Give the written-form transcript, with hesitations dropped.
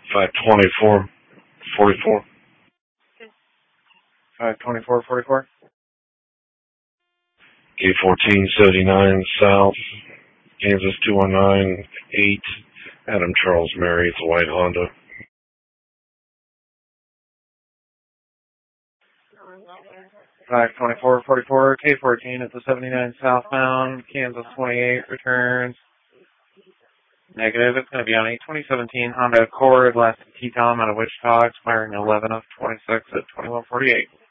524-44. 524-44. K1479 South, Kansas 2198. Adam Charles Mary. It's a white Honda. 524-44. K14 at the 79 southbound. Kansas 28 returns. Negative. It's going to be on a 2017 Honda Accord, last T-Tom out of Wichita, expiring 11 of 26 at 2148.